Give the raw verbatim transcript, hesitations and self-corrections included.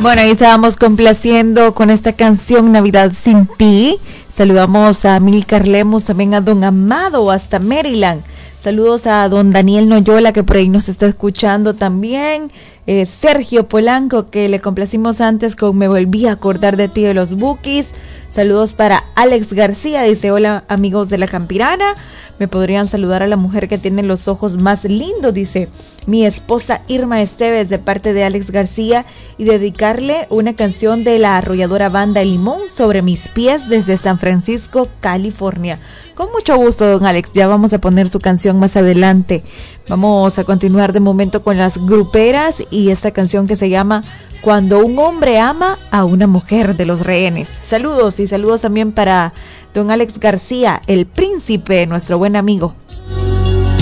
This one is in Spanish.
Bueno, ahí estábamos complaciendo con esta canción Navidad sin ti. Saludamos a Milcar Lemus, también a don Amado hasta Maryland. Saludos a don Daniel Noyola, que por ahí nos está escuchando también. Eh, Sergio Polanco, que le complacimos antes con Me volví a acordar de ti de los Bukis. Saludos para Alex García, dice: hola amigos de La Campirana, me podrían saludar a la mujer que tiene los ojos más lindos, dice mi esposa Irma Esteves, de parte de Alex García, y dedicarle una canción de la arrolladora banda El Limón, Sobre mis pies, desde San Francisco, California. Con mucho gusto, don Alex, ya vamos a poner su canción más adelante. Vamos a continuar de momento con las gruperas y esta canción que se llama Cuando un hombre ama a una mujer, de Los Rehenes. Saludos y saludos también para don Alex García, el príncipe, nuestro buen amigo.